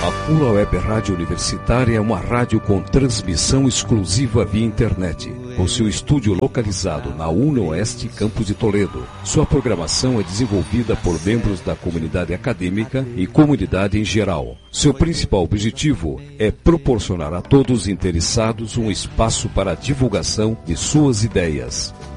A Pula Web Rádio Universitária é uma rádio com transmissão exclusiva via internet, com seu estúdio localizado na UniOeste, Campus de Toledo. Sua programação é desenvolvida por membros da comunidade acadêmica e comunidade em geral. Seu principal objetivo é proporcionar a todos os interessados um espaço para a divulgação de suas ideias.